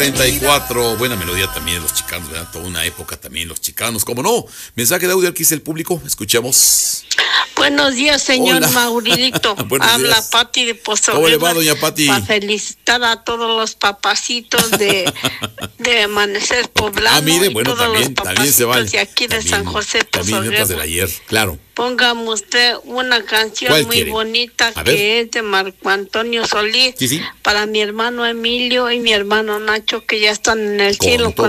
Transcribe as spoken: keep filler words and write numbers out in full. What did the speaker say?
treinta y cuatro, buena melodía también de los chicanos, ¿verdad? Toda una época también los chicanos, ¿cómo no? Mensaje de audio aquí dice el público, escuchemos. Buenos días, señor Hola. Maurilito. Habla Pati de Pozo. ¿Cómo le va, doña Pati? Para felicitar a todos los papacitos de, de Amanecer Poblano. Ah, mire, y bueno, todos también, los también se vale. papacitos de aquí de También, San José también Pozo. notas del ayer, claro. Póngame usted una canción ¿Cuál muy quiere? bonita A ver. que es de Marco Antonio Solís. Sí, sí. Para mi hermano Emilio y mi hermano Nacho, que ya están en el Con cielo. todo